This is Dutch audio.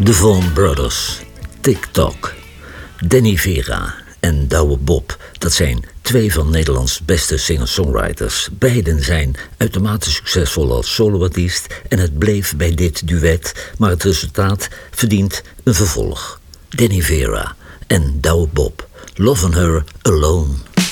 De Vaughan Brothers, TikTok, Danny Vera en Douwe Bob. Dat zijn twee van Nederlands beste singer-songwriters. Beiden zijn uitermate succesvol als soloartiest en het bleef bij dit duet, maar het resultaat verdient een vervolg. Danny Vera en Douwe Bob, Lovin' Her Alone.